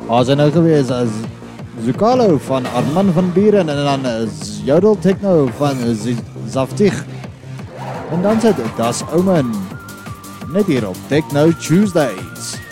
Ons nou gewees as Zukalo van Arman van Buren en dan Jodel Techno van Zaftig. En dan sit Das Omen net hier op Techno Tuesdays.